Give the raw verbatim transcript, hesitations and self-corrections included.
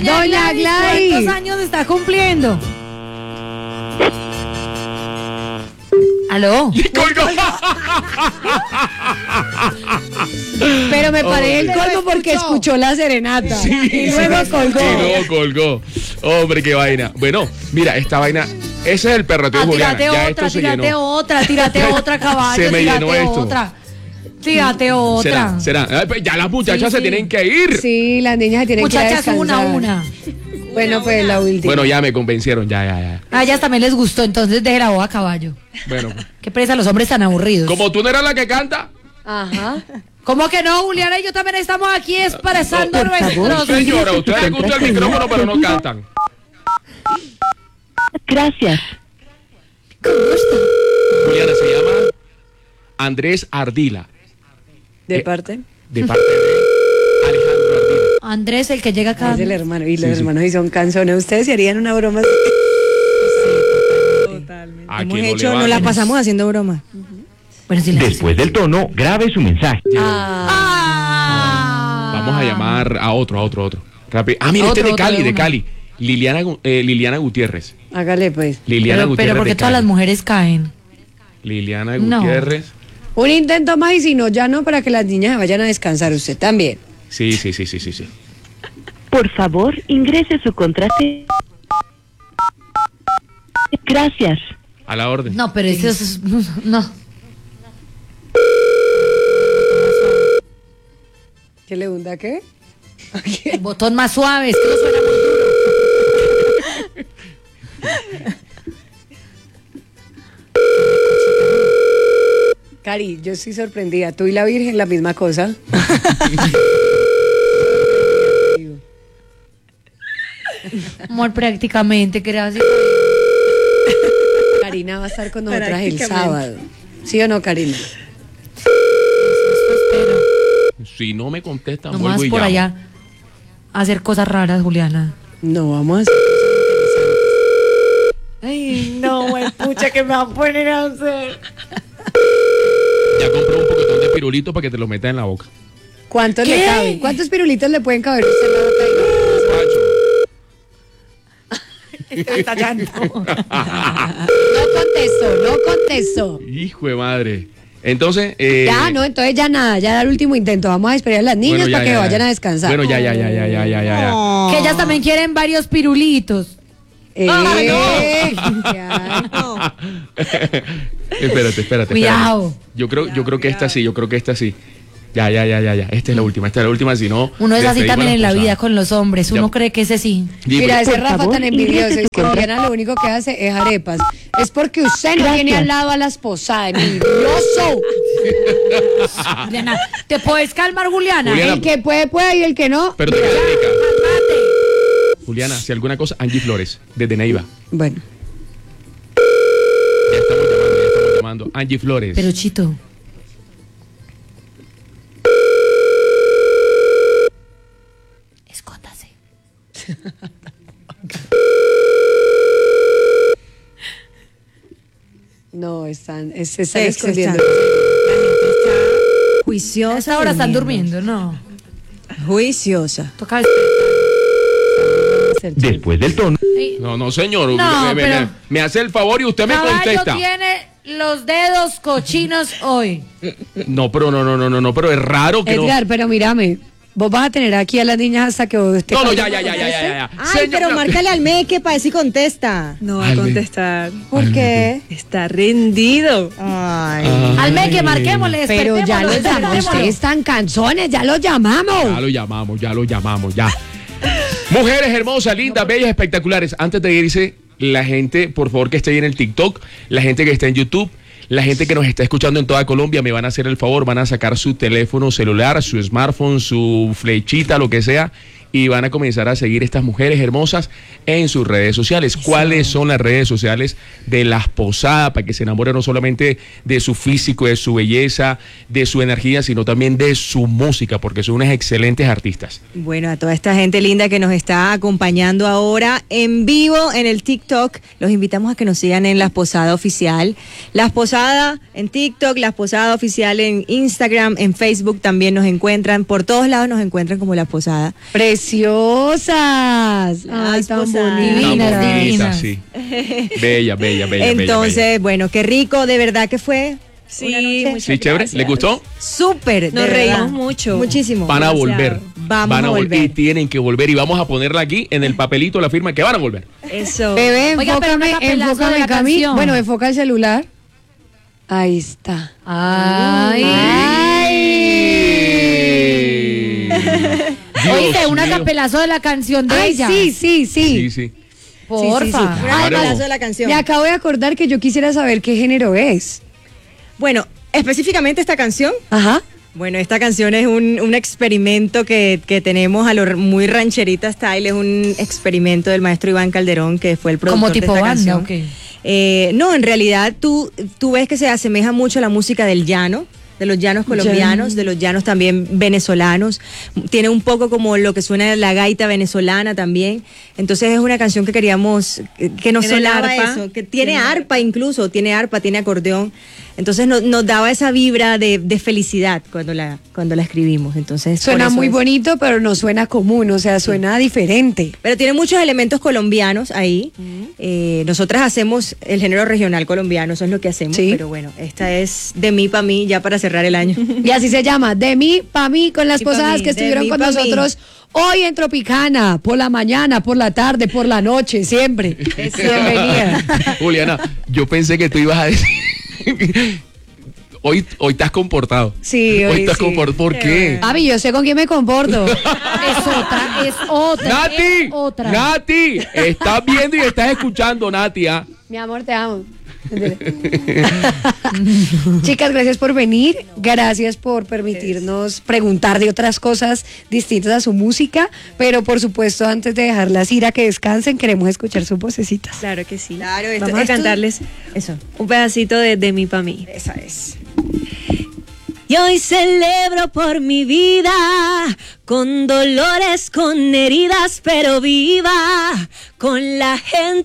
Doña, Doña Gladys, Gladys, ¿cuántos años está cumpliendo? ¿Aló? Pero me parece el colmo porque escuchó la serenata. Sí, y luego sí, colgó. Y luego colgó. Hombre, qué vaina. Bueno, mira, esta vaina. Ese es el perroteo, ah, Juliana. Tírate Ya otra, esto tírate se llenó. otra, tírate otra, caballo. Se me tírate llenó esto. otra. Tírate otra. ¿Será? ¿Será? Ya las muchachas sí, se sí. tienen que ir. Sí, las niñas se tienen muchachas, que ir. Muchachas, una, una. Bueno, pues la última. Bueno, ya me convencieron, ya, ya, ya. A ellas también les gustó, entonces deje la boda caballo. Bueno. Qué presa los hombres tan aburridos. Como tú no eras la que canta. Ajá. ¿Cómo que no, Juliana? Y yo también estamos aquí expresando no, nuestros... Señora, ustedes les gusta el micrófono, pero no cantan. Gracias. Juliana, se llama Andrés Ardila. ¿De eh, parte? De parte de Alejandro Ardila. Andrés, el que llega acá. Es el hermano. Y los Sí, sí. hermanos y son canzones. ¿Ustedes se harían una broma así? Sí, totalmente. ¿A Hemos quién no hecho, le no va? la pasamos haciendo broma. Bueno, sí, la- Después del tono, grabe su mensaje. Ah. Ah. Vamos a llamar a otro, a otro, a otro. Rápido. Ah, mira, Otro, este es de otro Cali, de de una. Cali. Liliana, Gu- eh, Liliana Gutiérrez. Hágale pues. Liliana Pero, Gutiérrez. pero porque de todas Cali. las mujeres caen. Liliana No. Gutiérrez. Un intento más y si no, ya no, para que las niñas se vayan a descansar. Usted también. Sí, sí, sí, sí, sí, sí. Por favor, ingrese su contrato. Gracias. A la orden. No, pero eso es... No. ¿Qué le hunda qué? El botón más suave, es que no suena muy duro. Cari, yo estoy sorprendida. Tú y la Virgen, la misma cosa. Amor, prácticamente, gracias. Karina va a estar con nosotras el sábado. ¿Sí o no, Karina? Si no me contestan, Nomás vuelvo y por llamo. allá a hacer cosas raras, Juliana. No, vamos a hacer cosas interesantes. Ay, no, güey, pucha, que me va a poner a hacer. Ya compré un poquitón de pirulito para que te lo metas en la boca. ¿Cuántos ¿Qué? le caben? ¿Cuántos pirulitos le pueden caber a usted en la boca? Pacho. Estoy estallando. No contesto, no contesto. Hijo de madre. Entonces, eh, Ya, no, entonces ya nada, ya da el último intento. Vamos a esperar a las niñas bueno, ya, para que ya, ya. vayan a descansar. Bueno, ya, ya, ya, ya, ya, ya, ya, ya. Que ellas también quieren varios pirulitos. Eh, Ay, ya. espérate, espérate. Cuidado. espérate. Yo creo, yo creo que esta sí, yo creo que esta sí. Ya, ya, ya, ya, ya. Esta es la última, esta es la última, si no. Uno es así despedimos también a en la posada. vida con los hombres. Uno Ya. cree que ese sí. Sí, Mira, pero- ese Rafa favor, tan envidioso. ingrese Es su que Diana lo único que hace es arepas. Es porque usted no tiene al lado a la esposa, envidioso. Juliana, ¿te puedes calmar, Juliana? Juliana, El que puede, puede y el que no. Pero te queda rica. Cálmate. Juliana, si alguna cosa, Angie Flores, desde Neiva. Bueno, Ya estamos llamando, ya estamos llamando. Angie Flores. Pero Chito. Escóndase. no, están, es- se están Sí, escondiendo. se están- La gente está A juiciosa. esa hora están durmiendo, ¿no? Juiciosa. Toca despertar. Después del tono, Ay, No, no, señor. No, me, me- pero- me- me hace el favor y usted me Caballo contesta. tiene los dedos cochinos hoy. No, pero no, no, no, no, no, pero es raro que Edgar, pero mírame, vos vas a tener aquí a las niñas hasta que vos te no. No, no, ya, ya, ya, ya, ya, ya. Ay, Señor- pero márcale al Meque para ver si contesta. No va a Alme. contestar. ¿Por qué? Está rendido. Ay. Al mes que marquémosle, Pero ya despertémoslo, los llamamos, despertémoslo. ustedes están canzones, ya los llamamos. Ya lo llamamos, ya lo llamamos, ya. Mujeres hermosas, lindas, bellas, espectaculares. Antes de irse, la gente, por favor, que esté ahí en el TikTok, la gente que está en YouTube, la gente que nos está escuchando en toda Colombia, me van a hacer el favor, van a sacar su teléfono celular, su smartphone, su flechita, lo que sea, y van a comenzar a seguir estas mujeres hermosas en sus redes sociales. ¿Cuáles son las redes sociales de Las Posadas? Para que se enamoren no solamente de su físico, de su belleza, de su energía, sino también de su música, porque son unas excelentes artistas. Bueno, a toda esta gente linda que nos está acompañando ahora en vivo en el TikTok, los invitamos a que nos sigan en Las Posadas Oficial. Las Posadas en TikTok, Las Posadas Oficial en Instagram, en Facebook también nos encuentran, por todos lados nos encuentran como Las Posadas. preciosas. Ay, tan esposas. Tan bonitas. Divinas, bonita, divinas. sí. Bella, bella, bella. Entonces, bella, bueno, qué rico, de verdad que fue. Sí, una noche muchas Sí, chévere. ¿Le gustó? súper. Nos de reímos verdad. mucho. Muchísimo. Van a demasiado. volver. Vamos Van a vol- volver. Y tienen que volver. Y vamos a ponerla aquí en el papelito, la firma, que van a volver. Eso. Bebé, Oiga, pero enfócame, una capelazo enfócame, de la Cami. canción. Bueno, enfoca el celular. Ahí está. Ay. Dios Oíste, una mío. capelazo de la canción de Ay, ella. sí, sí, sí. Sí, sí. Porfa. Sí, sí, sí. Un Claro. pedazo de la canción. Me acabo de acordar que yo quisiera saber qué género es. Bueno, específicamente esta canción. Ajá. Bueno, esta canción es un, un experimento que, que tenemos a lo muy rancherita style, es un experimento del maestro Iván Calderón, que fue el productor Como tipo de esta banda, canción. ok. Eh, no, en realidad tú, tú ves que se asemeja mucho a la música del llano, de los llanos colombianos, de los llanos también venezolanos. Tiene un poco como lo que suena la gaita venezolana también. Entonces es una canción que queríamos, que, que nos Tiene el sonaba arpa. eso, que tiene Tiene arpa incluso, tiene arpa, tiene acordeón. Entonces no- nos daba esa vibra de, de felicidad cuando la, cuando la escribimos. Entonces, por Suena eso muy es- bonito, pero no suena común, o sea, suena diferente. Pero tiene muchos elementos colombianos ahí. Eh, nosotras hacemos el género regional colombiano, eso es lo que hacemos. Sí. Pero bueno, esta es de mí para mí, ya para cerrar el año. Y así se llama, de mí pa' mí, con las Y pa' posadas mí, que de estuvieron mí con pa' mí. nosotros hoy en Tropicana, por la mañana, por la tarde, por la noche, siempre. Bienvenida. Juliana, yo pensé que tú ibas a decir. hoy, hoy te has comportado. Sí, hoy te has sí. comportado. ¿Por qué? Papi, yo sé con quién me comporto. Es otra, es otra. Nati, es otra. Nati, estás viendo y estás escuchando, Nati. ¿ah? Mi amor, te amo. Chicas, gracias por venir, gracias por permitirnos preguntar de otras cosas distintas a su música, pero por supuesto antes de dejarlas ir a que descansen, queremos escuchar sus vocecitas. Claro que sí. Claro, esto- Vamos a esto- cantarles Eso. un pedacito de, de mi pa' mí. Esa es. Y hoy celebro por mi vida, con dolores, con heridas, pero viva, con la gente